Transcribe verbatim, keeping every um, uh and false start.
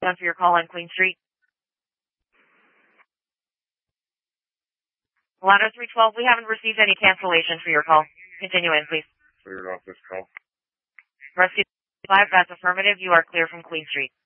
one for your call on Queen Street. Lotto three twelve, we haven't received any cancellation for your call. Continue in, please. Cleared off this call. Rescue five, that's affirmative. You are clear from Queen Street.